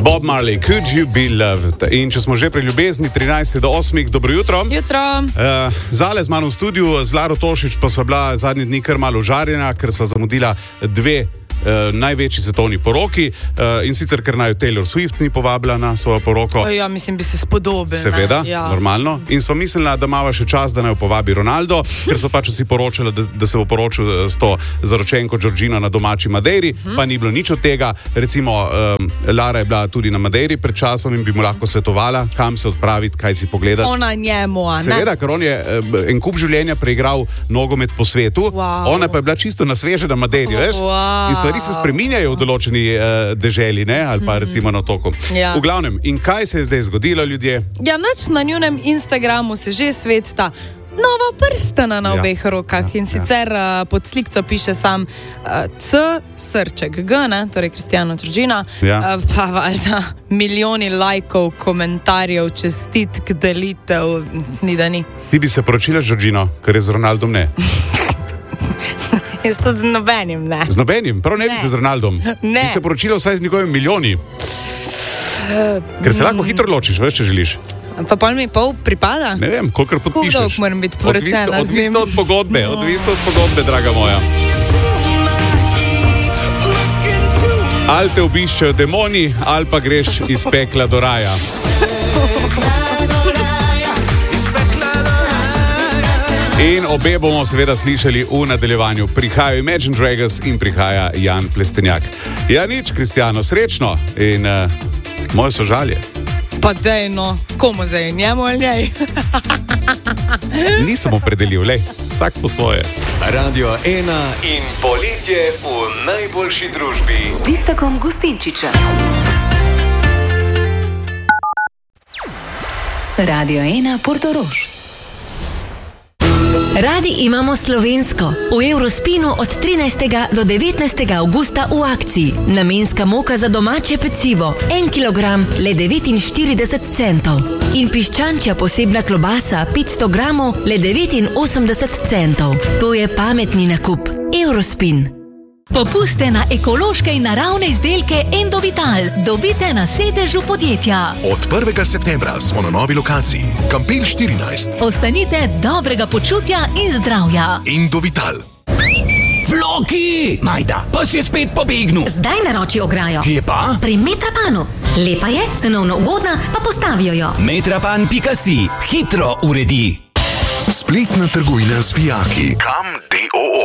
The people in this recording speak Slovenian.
Bob Marley, Could You Be Loved? In če smo že pri ljubezni, 13 do 8, dobro jutro. Jutro. Zale z mano v studiu, z Laro Tošič pa sva bila zadnji dni kar malo užarjena, ker sva zamudila dve največji svetovni poroki, in sicer ker naj Taylor Swift ni povabila na svojo poroko. Ja, mislim, bi se spodobila. Seveda, normalno. In sva mislila, da imava še čas, da naj povabi Ronaldo, ker so pač vsi poročali, da se bo poročil s to zaročenko Georgino na domači Madeiri, pa ni bilo nič od tega. Recimo, Lara je bila tudi na Madeiri pred časom in bi mu lahko svetovala, kam se odpraviti, kaj si pogledati. Ona njemu, a ne? Seveda, ker on je en kup življenja preigral nogomet po svetu, ona pa je bila čisto na sveže na Madeiri, veš? In stvari se spreminjajo v določeni deželi, ne? Ali pa recimo na otoku. V glavnem, in kaj se je zdaj zgodilo, ljudje? Ja, nič na njunem Instagramu se že sveta nova prstana na obeh rokah in sicer pod slikco piše sam C, srček G, ne? Torej Cristiano Georgina, pa valjda milijoni lajkov, komentarjev, čestitk, delitev, ni da ni. Ti bi se poročila z Georgino, ker je z Ronaldom ne? Jaz to z nobenim, ne. Z nobenim? Prav ne bi se z Ronaldom. Ne. Ti se poročila vsaj z njegovimi milijoni. Ker se lahko hitro ločiš, veš, če želiš. Pa pol mi pol pripada? Ne vem, kolikor podpišeš. Koliko dolgo moram biti poročena z njim? Odvisno od pogodbe, draga moja. Ali te obiščejo demoni, ali pa greš iz pekla do raja. In obe bomo seveda slišali v nadaljevanju. Prihajajo Imagine Dragons in prihaja Jan Plestenjak. Ja, nič, Cristiano, srečno in moje sožalje. Pa dej, no, komu zdaj, njemu ali njej? Nisem opredelil, lej, vsak po svoje. Radio 1 in poletje v najboljši družbi. Z Istakom Gustinčičem. Radio 1 Portorož. Radi imamo slovensko. V Eurospinu od 13. do 19. avgusta v akciji. Namenska moka za domače pecivo. 1 kilogram le 49 centov. In piščančja posebna klobasa 500 gramov le 89 centov. To je pametni nakup. Eurospin. Popuste na ekološke in naravne izdelke Endovital dobite na sedežu podjetja. Od 1. septembra smo na novi lokaciji, Kampel 14. Ostanite dobrega počutja in zdravja. Endovital. Floki! Majda, pa si je spet pobegnil. Zdaj naroči ograjo. Kje pa? Pri Metrapanu. Lepa je, cenovno ugodna, pa postavijo jo. Metrapan.si. Hitro uredi. Spletna trgovina z vijaki. Kam.do